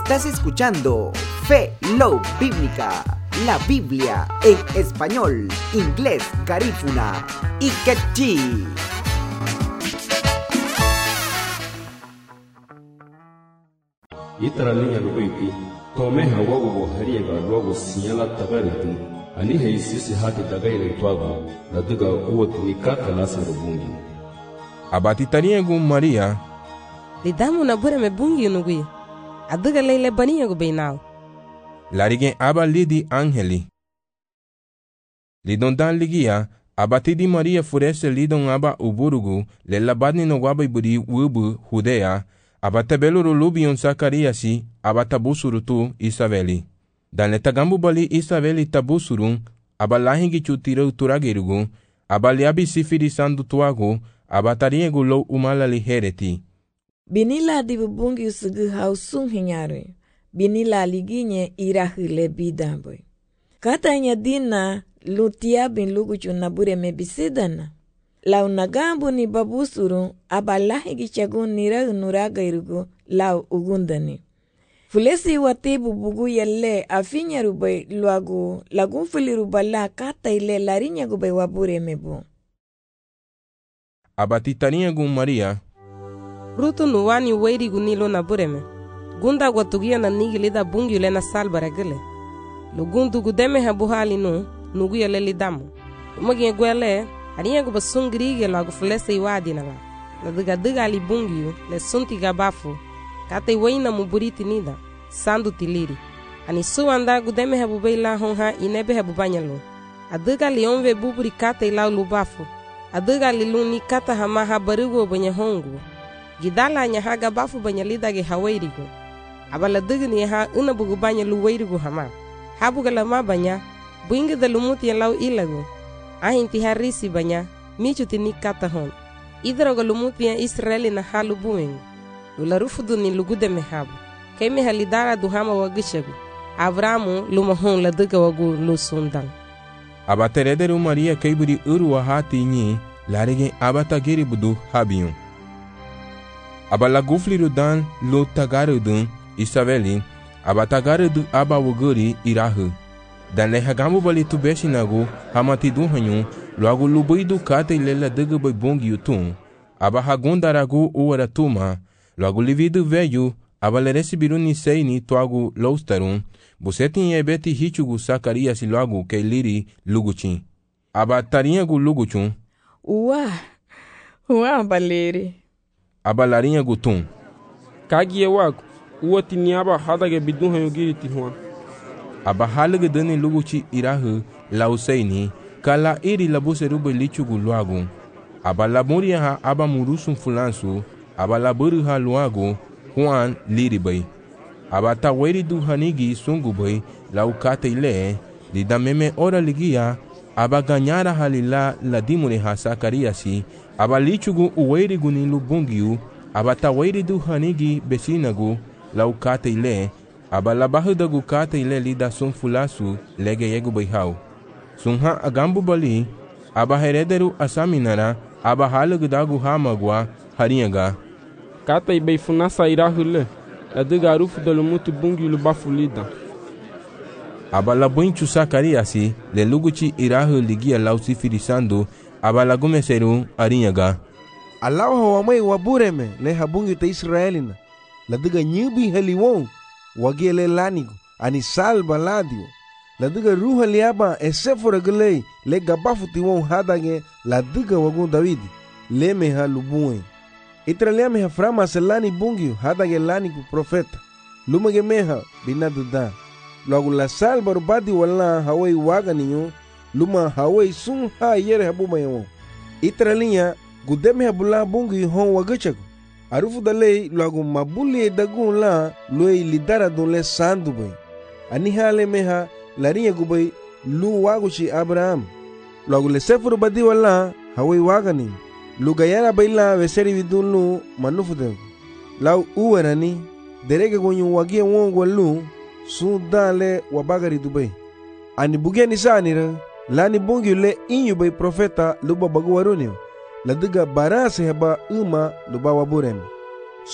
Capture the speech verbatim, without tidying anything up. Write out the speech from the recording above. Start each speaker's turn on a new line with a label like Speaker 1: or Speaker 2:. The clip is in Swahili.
Speaker 1: Estás escuchando Fe Love Bíblica, la Biblia en español, inglés, garífuna y quechí.
Speaker 2: Yitaralinya lukuiti, tomeha wago bo hariyaga logo sinyala tagaritu, ani heisisi hati tagaire twago, na duga uwatu nikata lasa rubungi.
Speaker 3: Abatitaria gu Maria.
Speaker 4: Lidamu na bure me bungi nugui. Aduga leile baniya gu beinau.
Speaker 3: Larigen aba lidi angeli. Lidon dan ligia, abatidi Maria furese lidon aba uburugu, lela badni no waba iburi wubu Judea, abatabeluru lubion Zacariasi, abatabusuru tu Isabeli. Dan letagambu bali Isabeli tabusurun, abalahingi chutira turagirugu, abaliabi sifiri sandu tuagu, abatariegu lo umala lihereti.
Speaker 5: Binila di bubungi usugu hausung hinyarwe. Binila liginye irahile bidamboy. Katanya dina lutia bin luguchu nabure mebisidana. Lau nagambu ni babusuru abalahi gichagun niragu nuraga irugu lau ugundani. Fulesi watibu bugu yelle afinya rubai luagu lagun fili rubala kata ile larinya gubay wabure mebu.
Speaker 3: Abatitania gu Maria.
Speaker 4: Rutu nuwani weiri gunilo na bureme. Gunda watugia na nigilida bungi ule na salbara gile. Lugundu gudeme habuhali nu, nuguya le lidamu. Umagia gwele, hariya guba sungirige lagu fulese iwadi na la. Na diga diga li bungi le sunti gabafu. Kata iwaina muburiti nida, sandu tiliri. Ani suwanda gudeme habubei la honha inebe habubanyalo. Adiga li onve buburi kata ilau lubafu. Adiga li luni kata hama habarigo banya hongu. Gidala nya haga bafu banya lidage hawairigo. Abala digni ha unabugu banya luwairigo hama. Habuga lama banya, buinga da lumuti lau ilago. Ahinti harisi banya, michuti ni kata hon. Idroga lumuti ya Israeli na halu buengu. Lularufudu ni lugude mehabu. Keme halidara duhama wagishagu. Avramu lumahon la diga wagu lusundang.
Speaker 3: Abaterederu Maria kaiburi uru wa hati nyi, larige abatagiri budu habiyon. Abalagufliru dan lo tagarudun Isabeli, abatagarudu abawuguri irahu. Dan lehagambu bali tubeshinagu hamatidun hanyu, loagu lubuidu kate ilela diga bai bongi utun. Abahagundaragu uwaratuma, loagu lividu veyu, abaleresibiru ni seini tuagu loustarun, busetin ebeti hichugu Zacarias loagu ke liri luguchin. Abatariagu luguchun.
Speaker 5: Uwa, uwa baleri.
Speaker 3: Abalarinha gutun.
Speaker 6: Kagie wago, uwa tiniaba hadage bidun hayo giri tihuan.
Speaker 3: Abahalige dani luguchi irahu lauseini, kala iri labuse rube lichugu luagu. Abalamuria ha abamurusun fulansu, abalaburu ha luagu, Juan liribay. Abataweri du hanigi sungubay, laukate ile, lidameme ora ligia, abaganyara halila ladimune ha Zacariasi, abalichugu uweri gunilu bungiu, abataweri du hanigi besinagu, laukate ile, abalabahudagu kate ile lida sunfulasu, lege yegu bayhau. Sunha agambu bali, abaherederu asaminara, abahalugudagu hamagwa, harinyaga.
Speaker 6: Kata ibay funasa irahule, adiga arufu dalumuti bungi lubafulida.
Speaker 3: Abalabuinchu Zacariasi, le luguchi irahu ligia lausifirisando, abalagumeseru arinyaga.
Speaker 7: Alawa hawamai wabureme le habungi ta Israelina. Ladiga nyubi haliwon wagele lanigo ani salba ladio. Ladiga ruha liaba esefora gele le gabafu tiwon hadage ladiga wagun David le meha lubuen. Itralia meha frama selani bungi hadage lanigo profeta. Lumage meha binaduda. Logo la salba rubadi wala hawai waga ninyo luma hawai sun ha yere habuma yawo. Itralia gudeme habula bungi hon wagachago. Arufu dalei logo mabuli dagun la loi lidara don le sandu bay. Ani hale meha larinya gubay lu waguchi Abraham. Logo le sefuru badi wala hawai waga ninyo. Lugayara baila veseri vidun lu manufu dengu. Lau uwerani derege gonyu wagia wongo lu sun dale wabagari Dubai. Ani bugia nisanira lani bungi le inyu bay profeta luba bagu warunio. Ladiga barase haba uma luba waburem.